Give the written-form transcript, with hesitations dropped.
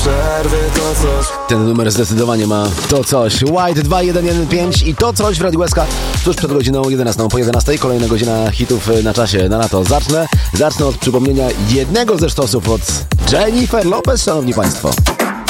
Ten numer zdecydowanie ma to coś. White 2115 i to coś w Radiu SK tuż przed godziną 11. Po 11 kolejna godzina hitów na czasie. Na to zacznę od przypomnienia jednego ze sztosów od Jennifer Lopez, szanowni państwo.